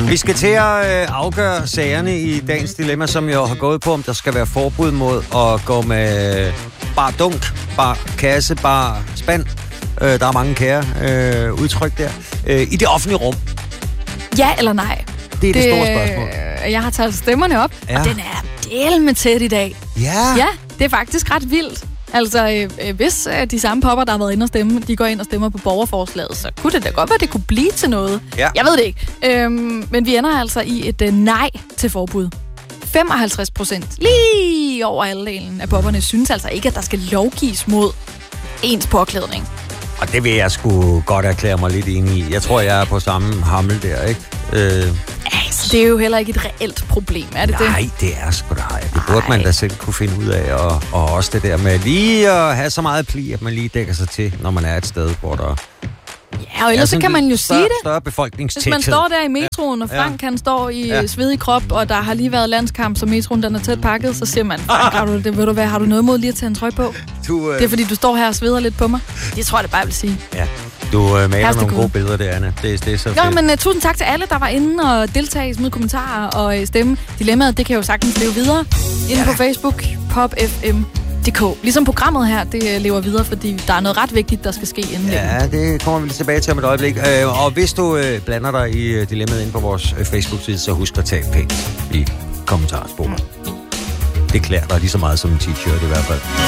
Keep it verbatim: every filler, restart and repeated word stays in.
Vi skal til at øh, afgøre sagerne i dagens dilemma, som jo har gået på, om der skal være forbud mod at gå med bar dunk, bar kasse, bar spand. Øh, der er mange kære øh, udtryk der. Øh, I det offentlige rum. Ja eller nej? Det er det, det store spørgsmål. Jeg har taget stemmerne op, ja. Og den er del med tæt i dag. Ja. Ja, det er faktisk ret vildt. Altså, øh, hvis øh, de samme popper, der har været inde og stemme, de går ind og stemmer på borgerforslaget, så kunne det da godt være, det kunne blive til noget. Ja. Jeg ved det ikke. Øhm, men vi ender altså i et øh, nej til forbud. femoghalvtreds procent, lige over halvdelen af popperne, synes altså ikke, at der skal lovgives mod ens påklædning. Og det vil jeg sgu godt erklære mig lidt enig i. Jeg tror, jeg er på samme hammel der, ikke? Øh... Altså, det er jo heller ikke et reelt problem, er det Nej, det? Nej, det er sgu da ej. Det burde man da selv kunne finde ud af. Og, og også det der med lige at have så meget pli, at man lige dækker sig til, når man er et sted, hvor der... Ja, og ellers så kan man jo større, sige det. Større befolkningstæthed. Hvis man står der i metroen, og Frank ja. han står i ja. svedig krop, og der har lige været landskamp, så metroen den er tæt pakket, så siger man, Frank, har du, det, ved du hvad, har du noget mod lige at tage en trøje på? Du, øh... Det er fordi, du står her og sveder lidt på mig. Det tror jeg, det bare vil sige. Ja, du øh, maler Herste nogle gode. gode billeder der, Anna. Det, det er så fedt. Jo, men uh, tusind tak til alle, der var inde og deltage, smide kommentarer og uh, stemme. Dilemmaet, det kan jo sagtens leve videre inde ja. på Facebook, Pop F M. Ligesom programmet her, det lever videre, fordi der er noget ret vigtigt, der skal ske inden. Ja, det kommer vi lige tilbage til om et øjeblik. Og hvis du blander dig i dilemmaet inde på vores Facebook-side, så husk at tage pænt i kommentarsporet. Mm. Det klæder dig lige så meget som en t-shirt i hvert fald.